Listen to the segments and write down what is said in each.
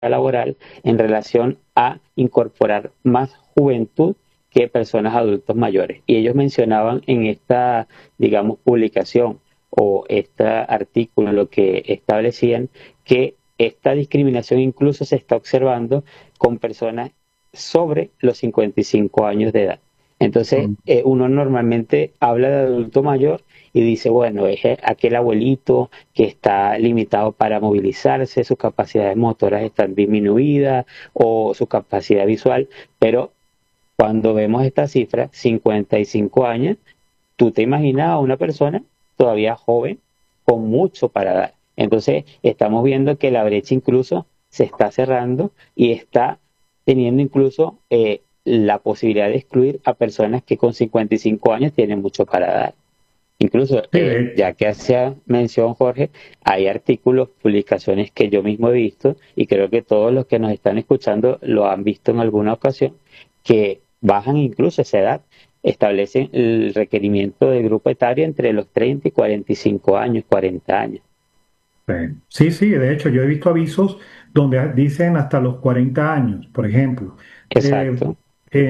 laboral en relación a incorporar más juventud que personas adultos mayores. Y ellos mencionaban en esta, digamos, publicación o este artículo lo que establecían que esta discriminación incluso se está observando con personas sobre los 55 años de edad. Entonces, Mm. uno normalmente habla de adulto mayor y dice, bueno, es aquel abuelito que está limitado para movilizarse, sus capacidades motoras están disminuidas o su capacidad visual, pero cuando vemos esta cifra, 55 años, tú te imaginas a una persona todavía joven con mucho para dar. Entonces, estamos viendo que la brecha incluso se está cerrando y está teniendo incluso la posibilidad de excluir a personas que con 55 años tienen mucho para dar. Incluso, Sí, de hecho. ya que hacía mención Jorge, hay artículos, publicaciones que yo mismo he visto y creo que todos los que nos están escuchando lo han visto en alguna ocasión, que bajan incluso esa edad, establecen el requerimiento de grupo etario entre los 30 y 45 años, 40 años. Sí, sí, sí, de hecho yo he visto avisos donde dicen hasta los 40 años, por ejemplo. Eh, Exacto,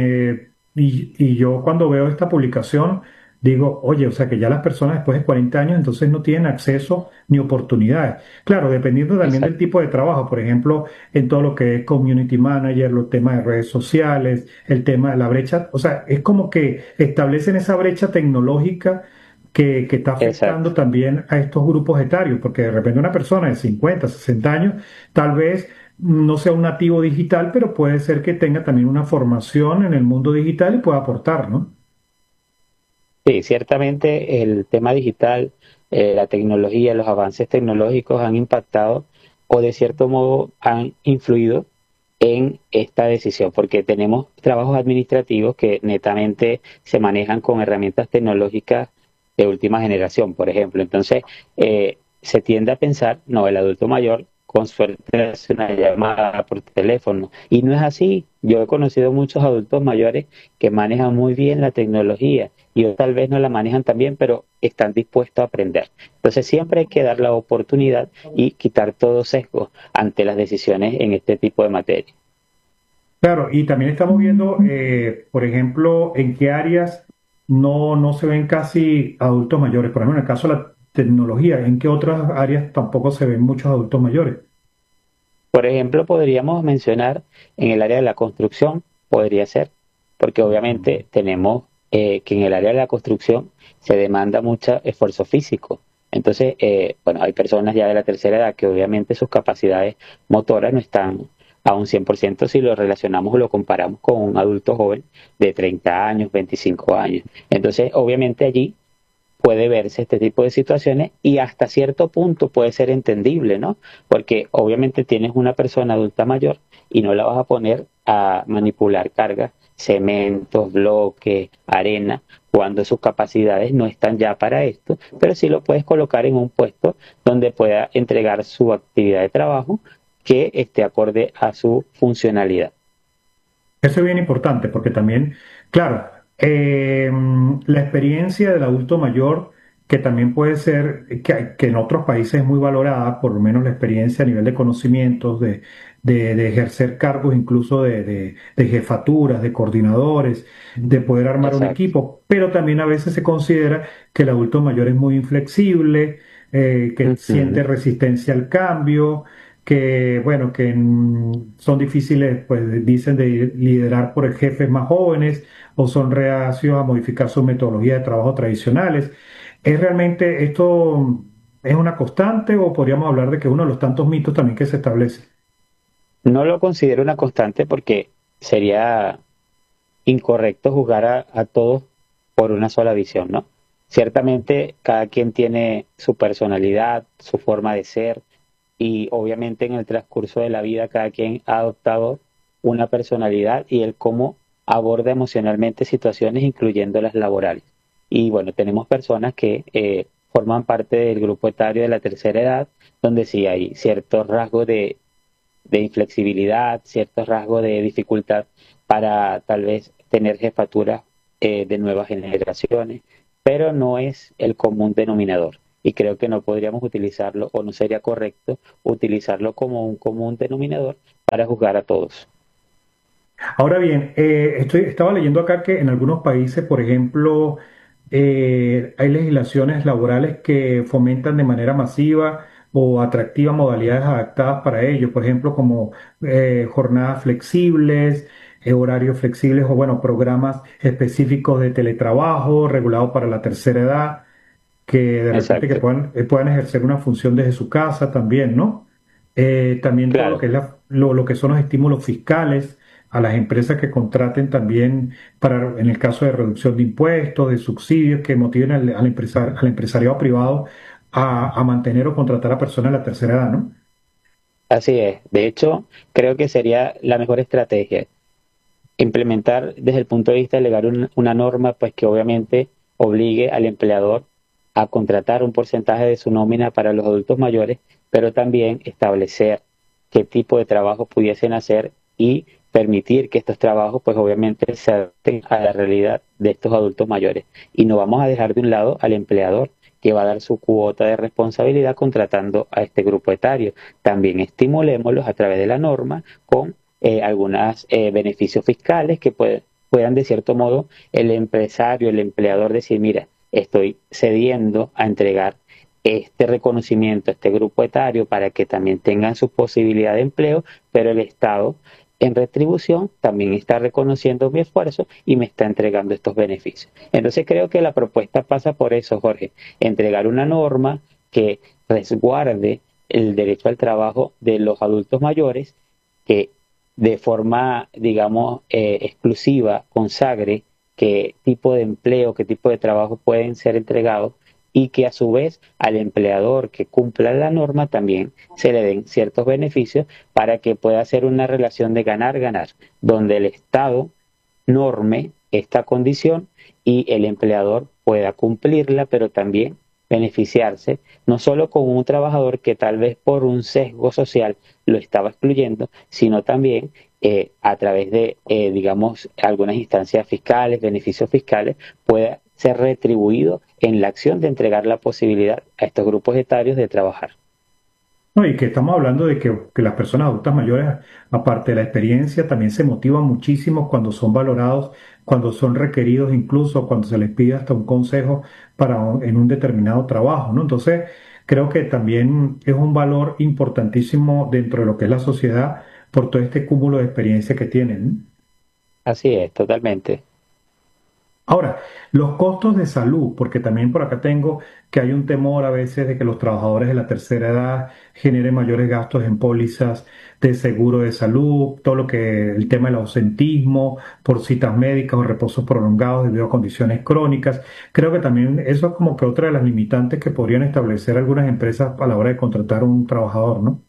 y yo cuando veo esta publicación digo, oye, o sea que ya las personas después de 40 años entonces no tienen acceso ni oportunidades. Claro, dependiendo también del exacto. tipo de trabajo, por ejemplo, en todo lo que es community manager, los temas de redes sociales, el tema de la brecha, o sea, es como que establecen esa brecha tecnológica que está Exacto. afectando también a estos grupos etarios, porque de repente una persona de 50, 60 años tal vez no sea un nativo digital, pero puede ser que tenga también una formación en el mundo digital y pueda aportar, ¿no? Sí, ciertamente el tema digital, la tecnología, los avances tecnológicos han impactado o de cierto modo han influido en esta decisión, porque tenemos trabajos administrativos que netamente se manejan con herramientas tecnológicas de última generación, por ejemplo. Entonces, se tiende a pensar, no, el adulto mayor con suerte hace una llamada por teléfono. Y no es así. Yo he conocido muchos adultos mayores que manejan muy bien la tecnología y otros tal vez no la manejan tan bien, pero están dispuestos a aprender. Entonces, siempre hay que dar la oportunidad y quitar todo sesgo ante las decisiones en este tipo de materia. Claro, y también estamos viendo, por ejemplo, en qué áreas no se ven casi adultos mayores. Por ejemplo, en el caso de la tecnología, ¿en qué otras áreas tampoco se ven muchos adultos mayores? Por ejemplo, podríamos mencionar en el área de la construcción, podría ser, porque Ujú. obviamente tenemos que en el área de la construcción se demanda mucho esfuerzo físico. Entonces, bueno, hay personas ya de la tercera edad que obviamente sus capacidades motoras no están a un 100% si lo relacionamos o lo comparamos con un adulto joven de 30 años, 25 años. Entonces, obviamente allí puede verse este tipo de situaciones y hasta cierto punto puede ser entendible, ¿no? Porque obviamente tienes una persona adulta mayor y no la vas a poner a manipular cargas, cementos, bloques, arena, cuando sus capacidades no están ya para esto, pero sí lo puedes colocar en un puesto donde pueda entregar su actividad de trabajo que esté acorde a su funcionalidad. Eso es bien importante porque también, claro, la experiencia del adulto mayor, que también puede ser, que en otros países es muy valorada, por lo menos la experiencia a nivel de conocimientos, de ejercer cargos incluso de jefaturas, de coordinadores, de poder armar un Exacto. equipo, pero también a veces se considera que el adulto mayor es muy inflexible, que siente Ujú. resistencia al cambio, que, bueno, que son difíciles, pues dicen, de liderar por jefes más jóvenes o son reacios a modificar sus metodologías de trabajo tradicionales. ¿Es realmente esto es una constante o podríamos hablar de que uno de los tantos mitos también que se establece? No lo considero una constante porque sería incorrecto juzgar a todos por una sola visión, ¿no? Ciertamente cada quien tiene su personalidad, su forma de ser y obviamente en el transcurso de la vida cada quien ha adoptado una personalidad y el cómo aborda emocionalmente situaciones, incluyendo las laborales. Y bueno, tenemos personas que forman parte del grupo etario de la tercera edad, donde sí hay ciertos rasgos de inflexibilidad, ciertos rasgos de dificultad para tal vez tener jefaturas de nuevas generaciones, pero no es el común denominador. y creo que no podríamos utilizarlo o no sería correcto utilizarlo como un común denominador para juzgar a todos. Ahora bien, estaba leyendo acá que en algunos países, por ejemplo, hay legislaciones laborales que fomentan de manera masiva o atractiva modalidades adaptadas para ello, por ejemplo, como jornadas flexibles, horarios flexibles o, bueno, programas específicos de teletrabajo regulados para la tercera edad, que de repente que Exacto. puedan ejercer una función desde su casa también, ¿no? También todo lo Claro. que es lo que son los estímulos fiscales a las empresas que contraten también para, en el caso de reducción de impuestos, de subsidios que motiven al empresariado privado a mantener o contratar a personas de la tercera edad, ¿no? Así es. De hecho, creo que sería la mejor estrategia implementar desde el punto de vista legal una norma, pues que obviamente obligue al empleador a contratar un porcentaje de su nómina para los adultos mayores, pero también establecer qué tipo de trabajo pudiesen hacer y permitir que estos trabajos, pues obviamente se adapten a la realidad de estos adultos mayores. Y no vamos a dejar de un lado al empleador que va a dar su cuota de responsabilidad contratando a este grupo etario. También estimulémoslos a través de la norma con algunos beneficios fiscales que puedan de cierto modo el empresario, el empleador decir, mira, estoy cediendo a entregar este reconocimiento a este grupo etario para que también tengan su posibilidad de empleo, pero el Estado en retribución también está reconociendo mi esfuerzo y me está entregando estos beneficios. Entonces creo que la propuesta pasa por eso, Jorge, entregar una norma que resguarde el derecho al trabajo de los adultos mayores, que de forma, digamos, exclusiva consagre qué tipo de empleo, qué tipo de trabajo pueden ser entregados y que a su vez al empleador que cumpla la norma también se le den ciertos beneficios para que pueda ser una relación de ganar-ganar, donde el Estado norme esta condición y el empleador pueda cumplirla, pero también beneficiarse, no solo con un trabajador que tal vez por un sesgo social lo estaba excluyendo, sino también a través de, digamos, algunas instancias fiscales, beneficios fiscales, pueda ser retribuido en la acción de entregar la posibilidad a estos grupos etarios de trabajar. No, y que estamos hablando de que las personas adultas mayores, aparte de la experiencia, también se motivan muchísimo cuando son valorados, cuando son requeridos, incluso cuando se les pide hasta un consejo en un determinado trabajo, ¿no? Entonces, creo que también es un valor importantísimo dentro de lo que es la sociedad por todo este cúmulo de experiencia que tienen, ¿no? Así es, totalmente. Ahora, los costos de salud, porque también por acá tengo que hay un temor a veces de que los trabajadores de la tercera edad generen mayores gastos en pólizas de seguro de salud, todo lo que el tema del ausentismo por citas médicas o reposos prolongados debido a condiciones crónicas. Creo que también eso es como que otra de las limitantes que podrían establecer algunas empresas a la hora de contratar un trabajador, ¿no?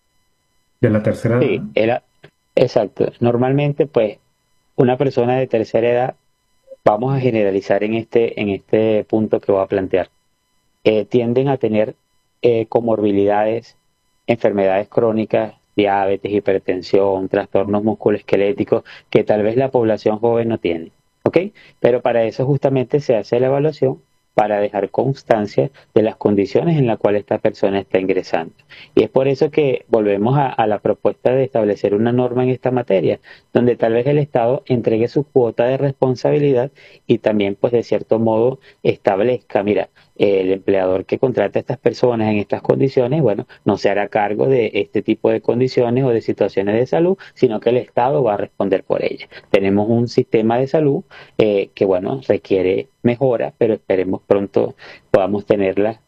De la tercera edad, Sí, ¿no? exacto. Normalmente, pues, una persona de tercera edad, vamos a generalizar en este punto que voy a plantear, tienden a tener comorbilidades, enfermedades crónicas, diabetes, hipertensión, trastornos musculoesqueléticos que tal vez la población joven no tiene. ¿Ok? Pero para eso justamente se hace la evaluación para dejar constancia de las condiciones en las cuales esta persona está ingresando. Y es por eso que volvemos a la propuesta de establecer una norma en esta materia, donde tal vez el Estado entregue su cuota de responsabilidad y también, pues, de cierto modo, establezca, mira, el empleador que contrata a estas personas en estas condiciones, bueno, no se hará cargo de este tipo de condiciones o de situaciones de salud, sino que el Estado va a responder por ellas. Tenemos un sistema de salud que, bueno, requiere mejora, pero esperemos pronto podamos tenerla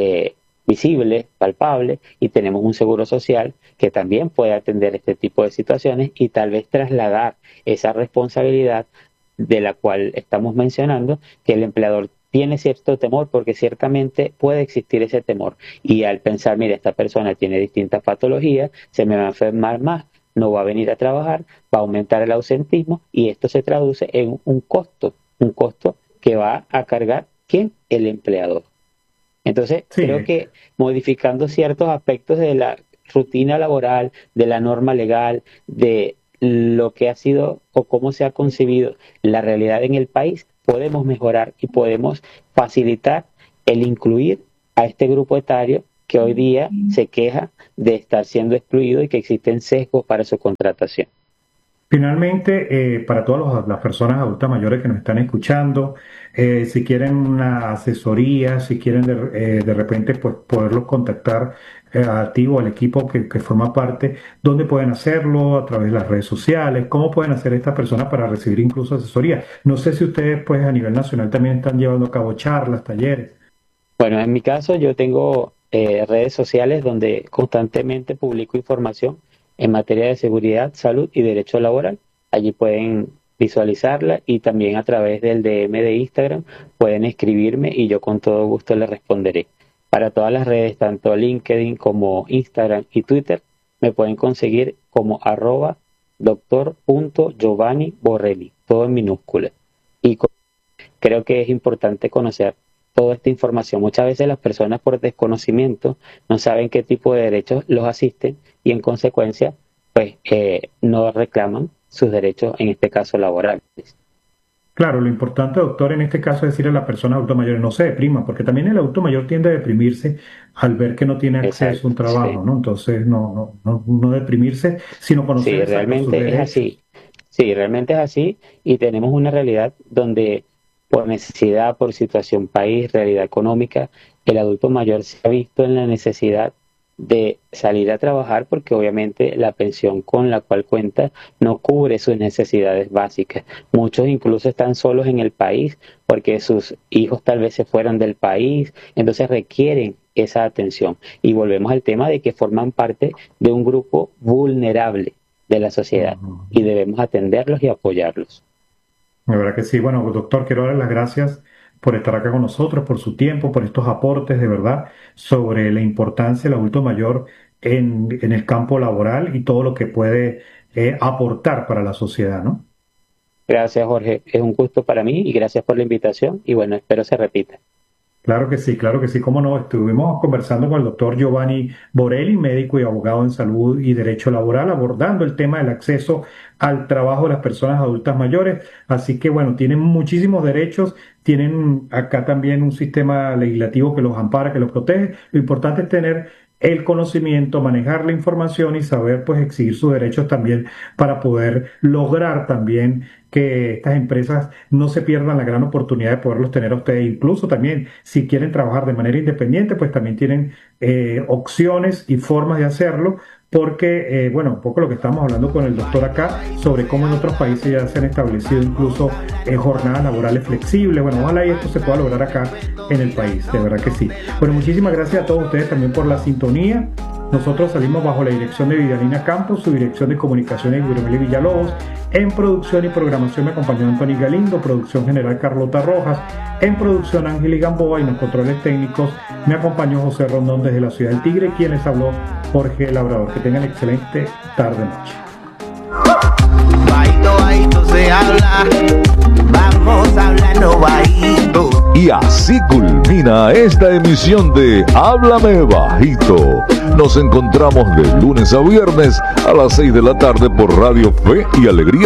visible, palpable, y tenemos un seguro social que también puede atender este tipo de situaciones y tal vez trasladar esa responsabilidad de la cual estamos mencionando, que el empleador tiene cierto temor, porque ciertamente puede existir ese temor. Y al pensar, mira, esta persona tiene distintas patologías, se me va a enfermar más, no va a venir a trabajar, va a aumentar el ausentismo y esto se traduce en un costo que va a cargar ¿quién? El empleador. Entonces, creo Sí, que modificando ciertos aspectos de la rutina laboral, de la norma legal, de lo que ha sido o cómo se ha concebido la realidad en el país, podemos mejorar y podemos facilitar el incluir a este grupo etario que hoy día se queja de estar siendo excluido y que existen sesgos para su contratación. Finalmente, para todas las personas adultas mayores que nos están escuchando, si quieren una asesoría, si quieren de repente pues, poderlos contactar a ti o al equipo que forma parte, ¿dónde pueden hacerlo? ¿A través de las redes sociales? ¿Cómo pueden hacer estas personas para recibir incluso asesoría? No sé si ustedes pues a nivel nacional también están llevando a cabo charlas, talleres. Bueno, en mi caso yo tengo redes sociales donde constantemente publico información en materia de seguridad, salud y derecho laboral. Allí pueden visualizarla y también a través del DM de Instagram pueden escribirme y yo con todo gusto les responderé. Para todas las redes, tanto LinkedIn como Instagram y Twitter, me pueden conseguir como @doctor.giovanni Borrelli, todo en minúscula. Y creo que es importante conocer toda esta información. Muchas veces las personas por desconocimiento no saben qué tipo de derechos los asisten y en consecuencia pues no reclaman sus derechos, en este caso laborales. Claro, lo importante, doctor, en este caso es decirle a la persona adulta mayor, no se deprima, porque también el adulto mayor tiende a deprimirse al ver que no tiene acceso a Exacto, un trabajo, sí. ¿no? Entonces, no deprimirse, sino conocer Sí, exacto sus realmente es derechos. así. Sí, realmente es así y tenemos una realidad donde por necesidad, por situación país, realidad económica, el adulto mayor se ha visto en la necesidad de salir a trabajar porque obviamente la pensión con la cual cuenta no cubre sus necesidades básicas. Muchos incluso están solos en el país porque sus hijos tal vez se fueron del país, entonces requieren esa atención. Y volvemos al tema de que forman parte de un grupo vulnerable de la sociedad Ujú. y debemos atenderlos y apoyarlos. De verdad que sí. Bueno, doctor, quiero darle las gracias por estar acá con nosotros, por su tiempo, por estos aportes de verdad sobre la importancia del adulto mayor en el campo laboral y todo lo que puede aportar para la sociedad, ¿no? Gracias, Jorge. Es un gusto para mí y gracias por la invitación y bueno, espero se repita. Claro que sí, cómo no. Estuvimos conversando con el doctor Giovanni Borelli, médico y abogado en salud y derecho laboral, abordando el tema del acceso al trabajo de las personas adultas mayores. Así que bueno, tienen muchísimos derechos, tienen acá también un sistema legislativo que los ampara, que los protege. Lo importante es tener el conocimiento, manejar la información y saber pues exigir sus derechos también para poder lograr también que estas empresas no se pierdan la gran oportunidad de poderlos tener a ustedes. Incluso también, si quieren trabajar de manera independiente, pues también tienen opciones y formas de hacerlo, porque, bueno, un poco lo que estamos hablando con el doctor acá, sobre cómo en otros países ya se han establecido incluso jornadas laborales flexibles. Bueno, ojalá y esto se pueda lograr acá en el país, de verdad que sí. Bueno, muchísimas gracias a todos ustedes también por la sintonía. Nosotros salimos bajo la dirección de Vidalina Campos, su dirección de comunicaciones Guillermo Villalobos. En producción y programación me acompañó Antonio Galindo, producción general Carlota Rojas, en producción Ángel Gamboa y en los controles técnicos me acompañó José Rondón desde la ciudad del Tigre, quien les habló Jorge Labrador. Que tengan excelente tarde-noche. Bajito, bajito se habla, vamos hablando bajito. Y así culmina esta emisión de Háblame Bajito. Nos encontramos de lunes a viernes a las 6 de la tarde por Radio Fe y Alegría